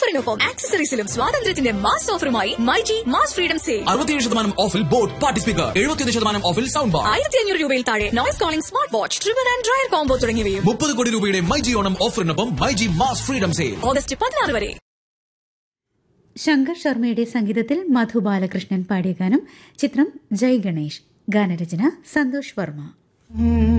ഓഫറിനൊപ്പം ആക്സസറീസിലും സ്വാതന്ത്ര്യത്തിന്റെ mass ഓഫറുമായി myG mass freedom sale. 67% ഓഫിൽ boat party speaker, 75% ഓഫിൽ സൗണ്ട് ബാർ, 1500 രൂപയിൽ താഴെ noise calling smart watch, trimmer and dryer combo തുടങ്ങിയവയും. 30 കോടി രൂപയുടെ myG Onam ഓഫറിനൊപ്പം myG mass freedom sale August 16 വരെ. ശങ്കർ ശർമ്മയുടെ സംഗീതത്തിൽ മധു ബാലകൃഷ്ണൻ പാടിയ ഗാനം. ചിത്രം ജയ് ഗണേഷ്. ഗാനരചന സന്തോഷ് വർമ്മ.